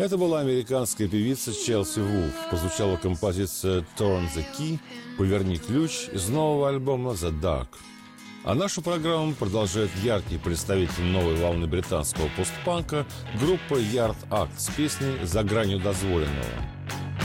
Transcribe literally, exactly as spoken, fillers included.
Это была американская певица Челси Вулф. Позвучала композиция «Turn the Key» «Поверни ключ» из нового альбома «The Dark». А нашу программу продолжает яркий представитель новой волны британского постпанка группа Yard Act с песней «За гранью дозволенного».